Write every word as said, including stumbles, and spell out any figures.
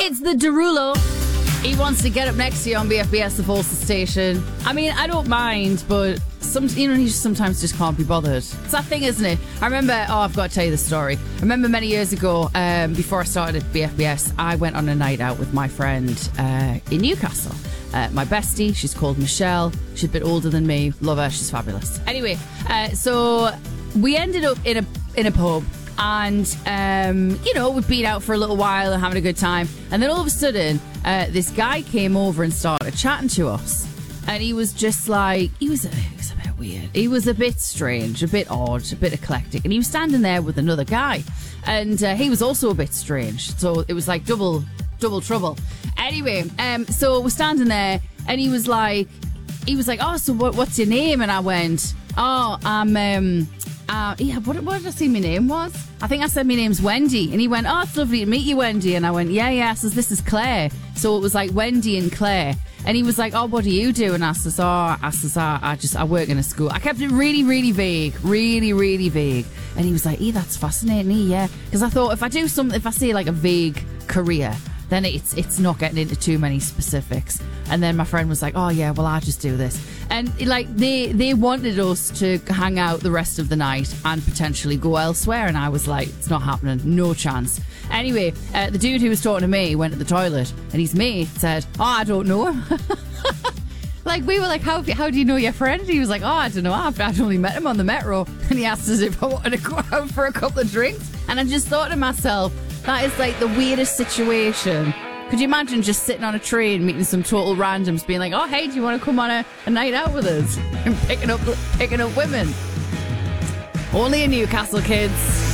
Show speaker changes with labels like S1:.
S1: It's the Derulo. He wants to get up next to you on B F B S, the Volta station. I mean, I don't mind, but some, you know, he just sometimes just can't be bothered. It's that thing, isn't it? I remember, oh, I've got to tell you the story. I remember many years ago, um, before I started at B F B S, I went on a night out with my friend uh, in Newcastle. Uh, my bestie, she's called Michelle. She's a bit older than me. Love her, she's fabulous. Anyway, uh, so we ended up in a in a pub. And, um, you know, we'd been out for a little while and having a good time. And then all of a sudden, uh, this guy came over and started chatting to us. And he was just like, he was, he was a bit weird. He was a bit strange, a bit odd, a bit eclectic. And he was standing there with another guy. And uh, he was also a bit strange. So it was like double, double trouble. Anyway, um, so we're standing there and he was like, he was like, oh, so what, what's your name? And I went, oh, I'm... Um, Uh, yeah, what, what did I say my name was? I think I said my name's Wendy. And he went, oh, it's lovely to meet you, Wendy. And I went, yeah, yeah. I says, this is Claire. So it was like Wendy and Claire. And he was like, oh, what do you do? And I says, oh, I says, I, I just, I work in a school. I kept it really, really vague. Really, really vague. And he was like, yeah, that's fascinating, yeah. Because I thought if I do something, if I say like a vague career, then it's it's not getting into too many specifics. And then my friend was like, oh yeah, well, I'll just do this. And like they they wanted us to hang out the rest of the night and potentially go elsewhere. And I was like, it's not happening, no chance. Anyway, uh, the dude who was talking to me went to the toilet and his mate said, oh, I don't know him. Like, we were like, how, how do you know your friend? He was like, oh, I don't know, I've, I've only met him on the metro. And he asked us if I wanted to go out for a couple of drinks. And I just thought to myself, that is like the weirdest situation. Could you imagine just sitting on a train, meeting some total randoms, being like, oh, hey, do you want to come on a, a night out with us? And picking up, picking up women. Only in Newcastle, kids.